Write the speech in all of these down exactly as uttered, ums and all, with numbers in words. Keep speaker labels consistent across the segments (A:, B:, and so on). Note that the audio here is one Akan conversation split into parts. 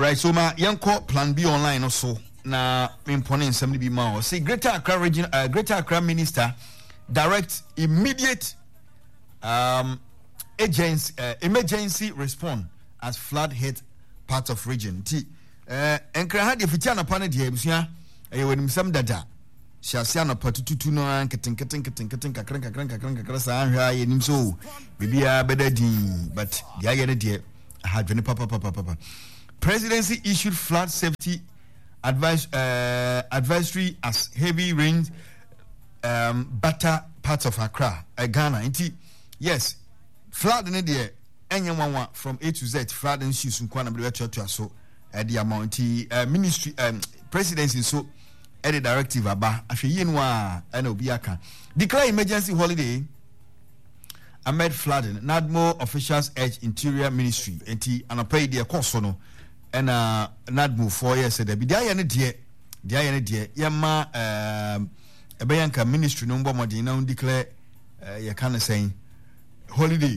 A: Right, so my young call plan B online also. Na important somebody be more. See, Greater Accra region, uh, Greater Accra minister direct immediate um agency uh, emergency response as flood hit parts of region. T uh enkra ha de fitiana pa na de abusua e wonim sam dada. Shasia no patututu no anketin ketin ketin ketin kakran kakran kakran kakran sa anhwa ye nim so bibia bedadin but the aye de had veni papa papa papa. Presidency issued flood safety advice uh, advisory as heavy rains um batter parts of Accra, uh, Ghana. Inti yes, flood in the enyanwa from A to Z. Flood and shoes nkwana be to so uh, the amount uh, ministry um, presidency so uh, the directive aba ahwe yenwa and obiaka declare emergency holiday amid flooding. NADMO officials urge interior ministry enti anapay the course no and uh NADMO four years said be dia ne de dia ne de yema um ebeyanka ministry no mbo modin na declare uh, you can say holiday,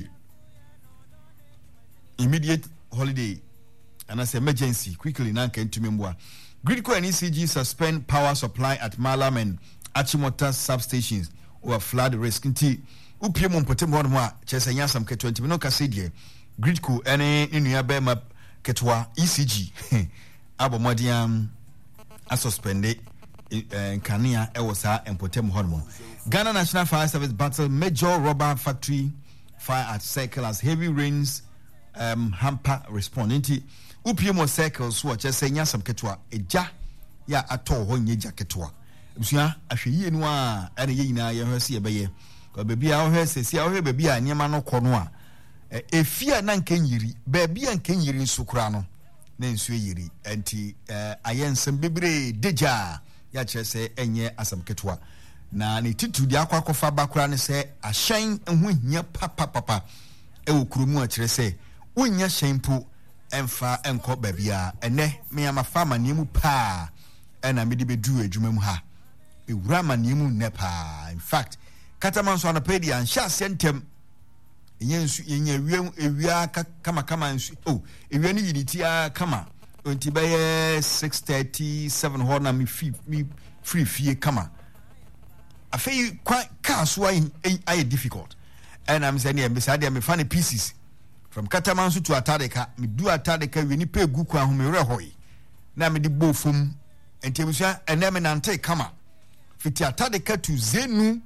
A: immediate holiday, and as emergency quickly now can to member. Gridco and E C G suspend power supply at Malam and Achimota substations over flood risk. Nti upiemon potemo mo chesanya sam ke twenty no kasedie Gridco any in your bema ketwa E C G abomodiam a suspended in Kania Ewosa and Potem Hormone. Ghana National Fire Service battle major rubber factory fire at Circle as heavy rains um, hamper responding to Upiemo Circles who are just saying some ketwa eja ya ato ho nyeja ketwa. Busua ahwe no a ene yina ye ho se ebeye ko bebi a ho se se a ho bebi a nyema no kɔ no a efia na nkanyiri bebi a nkanyiri nsukura no na nsu yiri enti ayensem bebre deja ya kire se enye asam ketwa na ne titu di akwa kofa bakura ne se ahyen ho hia papa papa e wo kurumu a kire se wonya hyempo emfa enko babia ene me ama fama niemu pa ena me de bedu adwuma mu ha ewura ma niemu nepa. In fact kataman so anapedi an sha sentem yensu yenya ewia ewia kama kama nsu oh ewia ni yiditia kama onti baye six thirty seven ho na me free me free fie kama afei kwa car so ay difficult and I'm saying me say me find pieces from Katamansu to Atadeka me do Atadeka we ni pe gu kwa ho me rehoy na me di bofum entemusua ene me nante kama fiti Atadeka to Zenu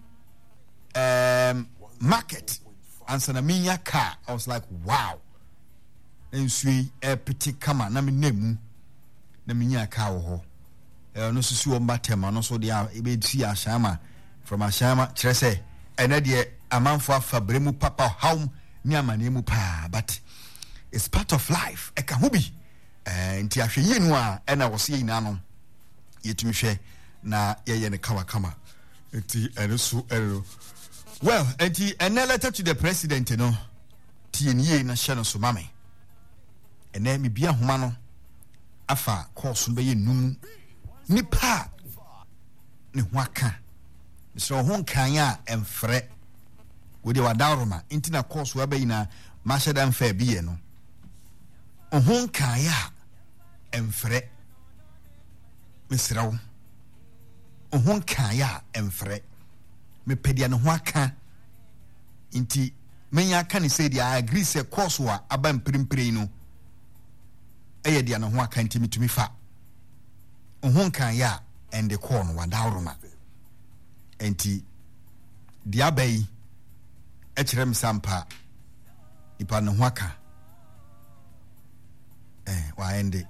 A: um market answer na minya car. I was like wow ensui e piti kama na me nemu na minya car ho e no susu o matema no so dia e be ti ashama from ashama kire se ene de amanfo afabremu papa how ni amanemu pa but it's part of life e ka ho bi eh nti ahwe yenu a e na wo se yina no yetumi hwe na yeye ne kawa kama nti ene so ero well nti ene letter to the president no ti eniye na hye no so mame ene me bia homa no afa course be ye num nipa ne ho aka so ho kan ya emfre wo de wadaroma intina course wa be na mashadan fa biye no ho kan ya emfre mesrawo ho kan ya emfre me pedia ne ho aka inti menya aka ne say dia agree say course wa aba mprimpre no eye dia ne ho aka inti mitumi fa ho kan ya and the corn wadaroma enti dia bai e kirem sampa ipa ne ho aka eh wa ende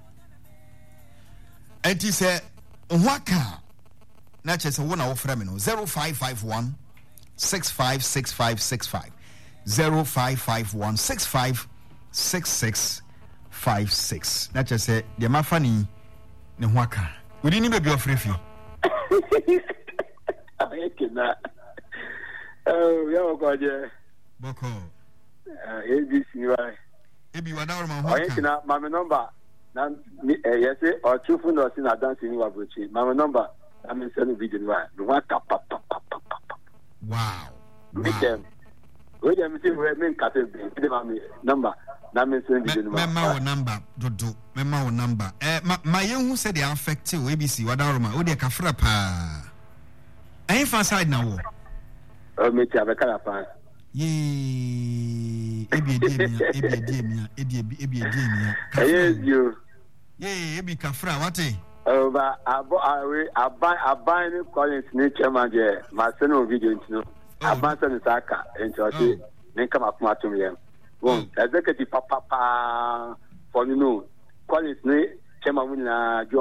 A: enti se ho aka na chese wo na wo fra me no zero five five one six five six five six five zero five five one six five six six five six na chese de mafani ne ho aka odi ni bebi ofrefi
B: ayekena oh ya ogoje
A: boko
B: eh abc why
A: ebi wadawro ma ho aka
B: ayekena my number na yes or truthful no sin dance ni wabochi my number I'm in sending video why no aka pa pa pa pa pa
A: wow
B: with them we dem see we men cut the number na me send video no.
A: Mema wo number dodo. Mema wo number. Eh ma ma yen hu say dey affect you A B C wadaroma. Wo dey kafra pa. Ayin fan side na wo.
B: O me ti abekara pa.
A: Ye ebi edie mia, ebi edie mia, ebi ebi edie mia.
B: Yes you.
A: Ye ebi kafra wate.
B: Over abo awe aban aban ni Collins ni chairman je ma send no video ntino. Aban send saka enti o ne kama kuma tum yem. Bon, executive papa pa for you know Collins ni chairman na